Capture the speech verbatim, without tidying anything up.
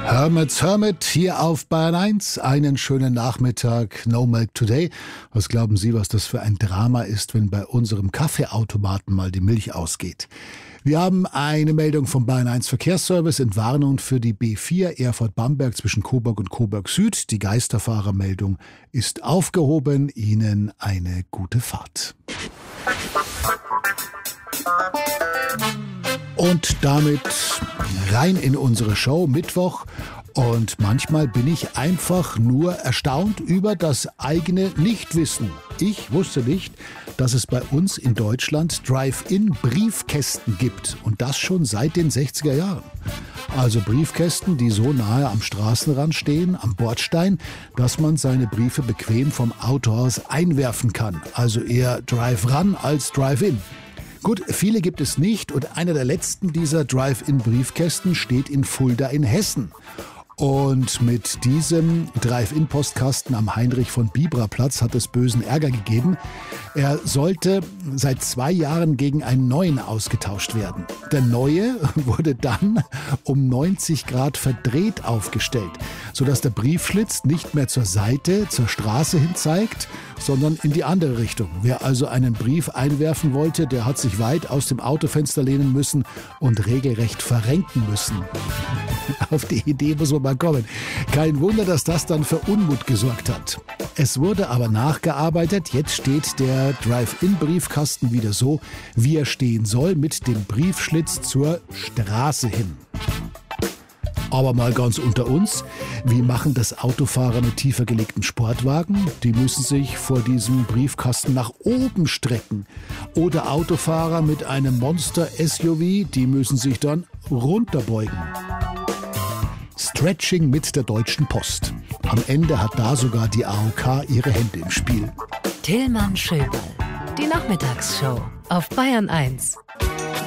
Hermits Hermit hier auf Bayern eins. Einen schönen Nachmittag. No Milk Today. Was glauben Sie, was das für ein Drama ist, wenn bei unserem Kaffeeautomaten mal die Milch ausgeht? Wir haben eine Meldung vom Bayern eins Verkehrsservice. Entwarnung für die B vier Erfurt-Bamberg zwischen Coburg und Coburg Süd. Die Geisterfahrermeldung ist aufgehoben. Ihnen eine gute Fahrt. Und damit rein in unsere Show Mittwoch. Und manchmal bin ich einfach nur erstaunt über das eigene Nichtwissen. Ich wusste nicht, dass es bei uns in Deutschland Drive-In-Briefkästen gibt. Und das schon seit den sechziger Jahren. Also Briefkästen, die so nahe am Straßenrand stehen, am Bordstein, dass man seine Briefe bequem vom Autohaus einwerfen kann. Also eher Drive-Run als Drive-In. Gut, viele gibt es nicht und einer der letzten dieser Drive-In-Briefkästen steht in Fulda in Hessen. Und mit diesem Drive-In-Postkasten am Heinrich-von-Bibra-Platz hat es bösen Ärger gegeben. Er sollte seit zwei Jahren gegen einen neuen ausgetauscht werden. Der neue wurde dann um neunzig Grad verdreht aufgestellt, sodass der Briefschlitz nicht mehr zur Seite, zur Straße hin zeigt, sondern in die andere Richtung. Wer also einen Brief einwerfen wollte, der hat sich weit aus dem Autofenster lehnen müssen und regelrecht verrenken müssen. Auf die Idee muss man mal kommen. Kein Wunder, dass das dann für Unmut gesorgt hat. Es wurde aber nachgearbeitet. Jetzt steht der Drive-In-Briefkasten wieder so, wie er stehen soll, mit dem Briefschlitz zur Straße hin. Aber mal ganz unter uns, wie machen das Autofahrer mit tiefer gelegten Sportwagen? Die müssen sich vor diesem Briefkasten nach oben strecken. Oder Autofahrer mit einem Monster-S U V, die müssen sich dann runterbeugen. Stretching mit der Deutschen Post. Am Ende hat da sogar die A O K ihre Hände im Spiel. Tillmann Schöberl, die Nachmittagsshow auf Bayern eins.